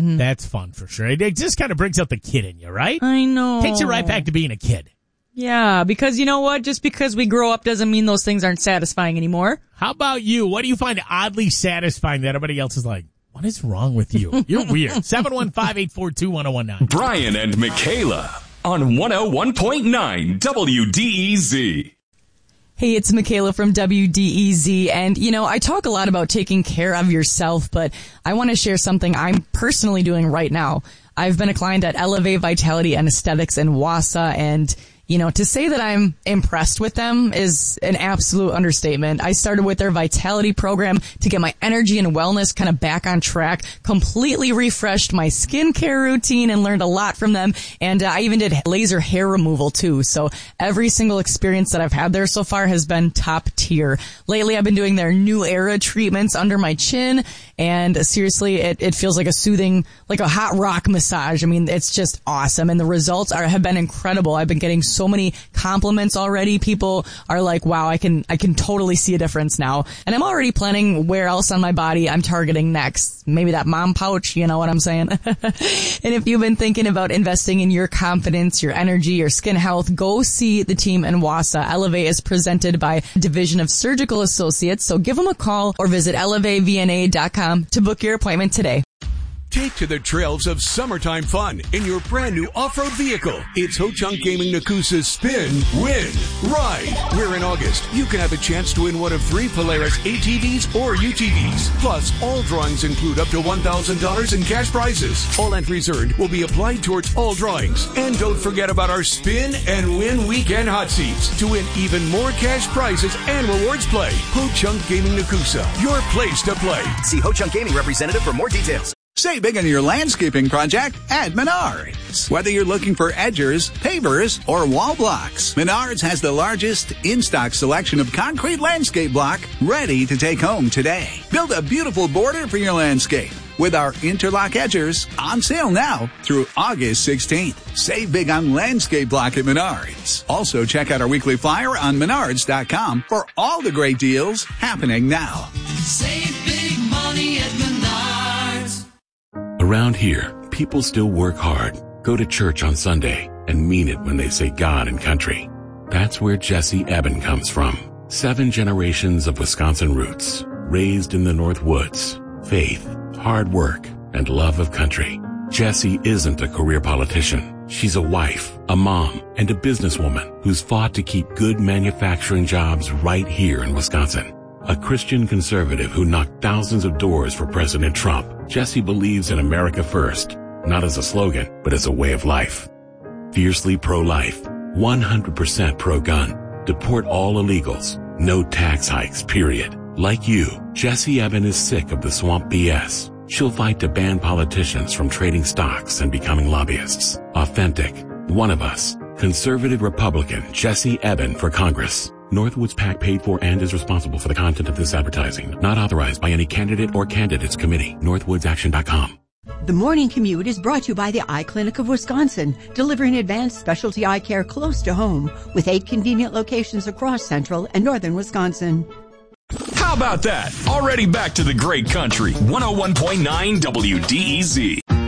That's fun for sure. It just kind of brings out the kid in you, right? I know. Takes you right back to being a kid. Yeah, because you know what? Just because we grow up doesn't mean those things aren't satisfying anymore. How about you? What do you find oddly satisfying that everybody else is like, what is wrong with you? You're weird. 715-842-1019. Brian and Michaela on 101.9 WDEZ. Hey, it's Michaela from WDEZ, and I talk a lot about taking care of yourself, but I want to share something I'm personally doing right now. I've been a client at Elevate Vitality and Aesthetics in Wausau, and to say that I'm impressed with them is an absolute understatement. I started with their Vitality program to get my energy and wellness kind of back on track, completely refreshed my skincare routine and learned a lot from them. And I even did laser hair removal too. So every single experience that I've had there so far has been top tier. Lately, I've been doing their New Era treatments under my chin. And seriously, it feels like a soothing, like a hot rock massage. I mean, it's just awesome. And the results have been incredible. I've been getting so many compliments already. People are like, wow, I can totally see a difference now. And I'm already planning where else on my body I'm targeting next. Maybe that mom pouch, you know what I'm saying? And if you've been thinking about investing in your confidence, your energy, your skin health, go see the team in Wausau. Elevate is presented by Division of Surgical Associates. So give them a call or visit elevatevna.com to book your appointment today. Take to the trails of summertime fun in your brand new off-road vehicle. It's Ho-Chunk Gaming Nakusa's Spin, Win, Ride. Where in August, you can have a chance to win one of 3 Polaris ATVs or UTVs. Plus, all drawings include up to $1,000 in cash prizes. All entries earned will be applied towards all drawings. And don't forget about our Spin and Win Weekend Hot Seats to win even more cash prizes and rewards play. Ho-Chunk Gaming Nakusa, your place to play. See Ho-Chunk Gaming representative for more details. Save big on your landscaping project at Menards. Whether you're looking for edgers, pavers, or wall blocks, Menards has the largest in-stock selection of concrete landscape block ready to take home today. Build a beautiful border for your landscape with our interlock edgers on sale now through August 16th. Save big on landscape block at Menards. Also, check out our weekly flyer on Menards.com for all the great deals happening now. Save big money at Menards. Around here, people still work hard, go to church on Sunday, and mean it when they say God and country. That's where Jesse Eben comes from. 7 generations of Wisconsin roots, raised in the North Woods, faith, hard work, and love of country. Jessie isn't a career politician. She's a wife, a mom, and a businesswoman who's fought to keep good manufacturing jobs right here in Wisconsin. A Christian conservative who knocked thousands of doors for President Trump, Jessie believes in America first, not as a slogan, but as a way of life. Fiercely pro-life, 100% pro-gun, deport all illegals, no tax hikes, period. Like you, Jessie Eben is sick of the swamp BS. She'll fight to ban politicians from trading stocks and becoming lobbyists. Authentic, one of us, conservative Republican Jessie Eben for Congress. Northwoods PAC paid for and is responsible for the content of this advertising. Not authorized by any candidate or candidates committee. NorthwoodsAction.com. The Morning Commute is brought to you by the Eye Clinic of Wisconsin, delivering advanced specialty eye care close to home with 8 convenient locations across central and northern Wisconsin. How about that? Already back to the great country. 101.9 WDEZ.